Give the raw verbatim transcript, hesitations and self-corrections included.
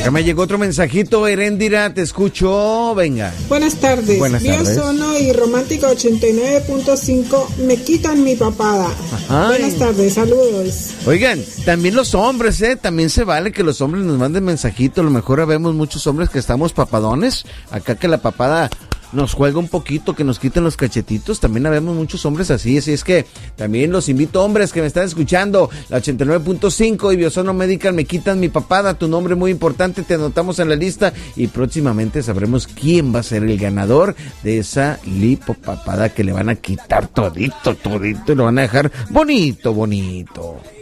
Acá me llegó otro mensajito, Heréndira, te escucho, venga. Buenas tardes. Buenas tardes. Biosono y Romántica ochenta y nueve punto cinco me quitan mi papada. Ay. Buenas tardes, saludos. Oigan, también los hombres, ¿eh? También se vale que los hombres nos manden mensajitos. A lo mejor vemos muchos hombres que estamos papadones. Acá que la papada nos juega un poquito, que nos quiten los cachetitos. También habemos muchos hombres así, así es que también los invito, hombres que me están escuchando, la ochenta y nueve punto cinco y Biosono Medical, me quitan mi papada, tu nombre muy importante, te anotamos en la lista y próximamente sabremos quién va a ser el ganador de esa lipopapada que le van a quitar todito, todito y lo van a dejar bonito, bonito.